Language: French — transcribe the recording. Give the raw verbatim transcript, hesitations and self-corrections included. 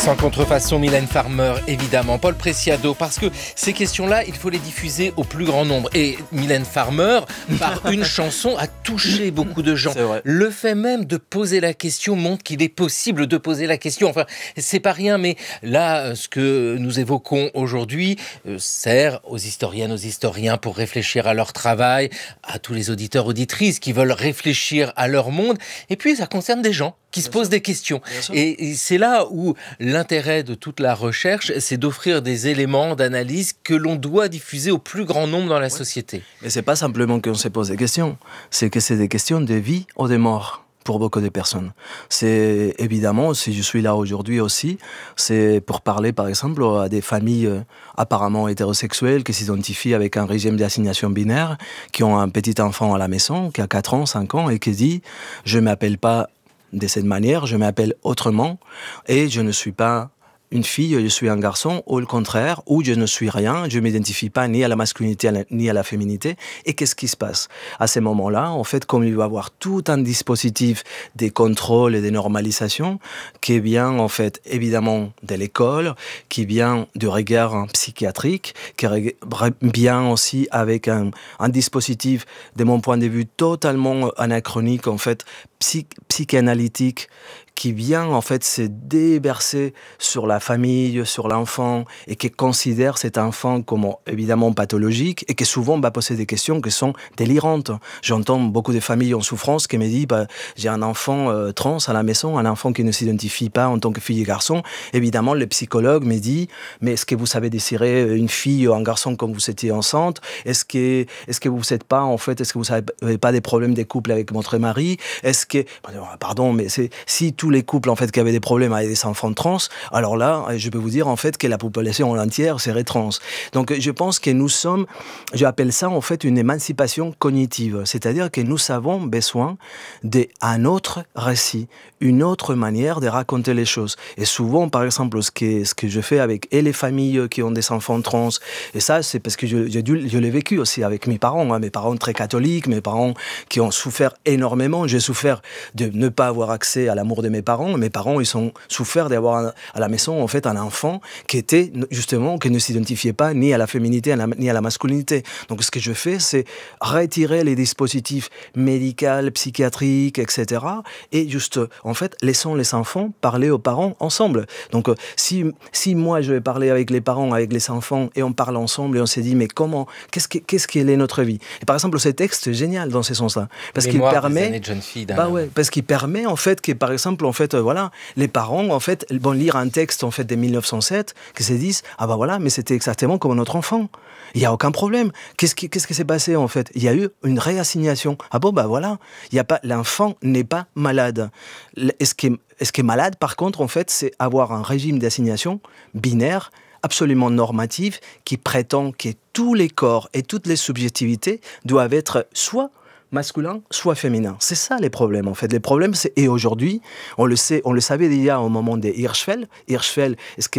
Sans contrefaçon, Mylène Farmer, évidemment. Paul Preciado, parce que ces questions-là, il faut les diffuser au plus grand nombre. Et Mylène Farmer, par une chanson, a touché beaucoup de gens. Le fait même de poser la question montre qu'il est possible de poser la question. Enfin, c'est pas rien, mais là, ce que nous évoquons aujourd'hui euh, sert aux historiennes, aux historiens pour réfléchir à leur travail, à tous les auditeurs, auditrices qui veulent réfléchir à leur monde. Et puis, ça concerne des gens qui se posent des questions. Et, et c'est là où l'intérêt de toute la recherche, c'est d'offrir des éléments d'analyse que l'on doit diffuser au plus grand nombre dans la société. Mais c'est pas simplement qu'on se pose des questions, c'est que c'est des questions de vie ou de mort pour beaucoup de personnes. C'est évidemment, si je suis là aujourd'hui aussi, c'est pour parler par exemple à des familles euh, apparemment hétérosexuelles qui s'identifient avec un régime d'assignation binaire, qui ont un petit enfant à la maison, qui a quatre ans, cinq ans, et qui dit « je m'appelle pas de cette manière, je m'appelle autrement et je ne suis pas une fille, je suis un garçon, ou le contraire, ou je ne suis rien, je ne m'identifie pas ni à la masculinité ni à la féminité. » Et qu'est-ce qui se passe à ces moments-là? En fait, comme il va y avoir tout un dispositif de contrôle et de normalisation qui vient, en fait, évidemment, de l'école, qui vient du regard psychiatrique, qui vient aussi avec un, un dispositif, de mon point de vue, totalement anachronique, en fait, psy, psychanalytique, qui vient en fait se déverser sur la famille, sur l'enfant, et qui considère cet enfant comme évidemment pathologique, et qui souvent va poser des questions qui sont délirantes. J'entends beaucoup de familles en souffrance qui me disent bah, « j'ai un enfant euh, trans à la maison, un enfant qui ne s'identifie pas en tant que fille et garçon ». Évidemment, le psychologue me dit « mais est-ce que vous savez désirer une fille ou un garçon quand vous étiez enceinte? Est-ce que, est-ce que vous n'êtes pas, en fait, est-ce que vous n'avez pas des problèmes de couple avec votre mari? Est-ce que... » Pardon, mais c'est, si tous les couples en fait qui avaient des problèmes avec des enfants trans, alors là, je peux vous dire en fait que la population entière serait trans. Donc je pense que nous sommes, j'appelle ça en fait une émancipation cognitive, c'est-à-dire que nous avons besoin d'un autre récit, une autre manière de raconter les choses. Et souvent, par exemple, ce que, ce que je fais avec et les familles qui ont des enfants trans, et ça c'est parce que je, je, je l'ai vécu aussi avec mes parents, hein, mes parents très catholiques, mes parents qui ont souffert énormément. J'ai souffert de ne pas avoir accès à l'amour de mes parents. Mes parents, ils ont souffert d'avoir à la maison en fait un enfant qui était justement, qui ne s'identifiait pas ni à la féminité ni à la masculinité. Donc ce que je fais, c'est retirer les dispositifs médicaux, psychiatriques, et cetera. Et juste, en fait, laissons les enfants parler aux parents ensemble. Donc si, si moi je vais parler avec les parents, avec les enfants, et on parle ensemble et on s'est dit mais comment, qu'est-ce que, qu'est-ce qu'elle est notre vie? Et par exemple, ce texte est génial dans ce sens-là, parce qu'il permet, de jeune fille, bah ouais, parce qu'il permet en fait que par exemple en fait euh, voilà, les parents en fait vont lire un texte en fait de mille neuf cent sept qui se disent ah bah voilà, mais c'était exactement comme notre enfant, il y a aucun problème. Qu'est-ce qui qu'est-ce qui s'est passé en fait? Il y a eu une réassignation. Ah bon bah voilà, il y a pas, l'enfant n'est pas malade. Est-ce qui est, est-ce qui est malade par contre en fait, c'est avoir un régime d'assignation binaire absolument normatif qui prétend que tous les corps et toutes les subjectivités doivent être soit masculin, soit féminin. C'est ça les problèmes en fait. Les problèmes, c'est, et aujourd'hui, on le sait, on le savait déjà au moment des Hirschfeld. Hirschfeld, est-ce que